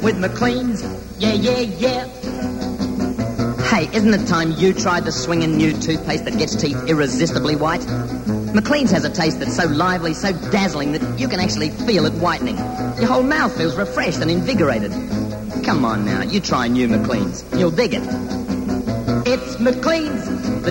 with McLean's. Yeah, yeah, yeah. Hey, isn't it time you tried the swinging new toothpaste that gets teeth irresistibly white? McLean's has a taste that's so lively, so dazzling that you can actually feel it whitening. Your whole mouth feels refreshed and invigorated. Come on now, you try new McLean's. You'll dig it. It's McLean's, the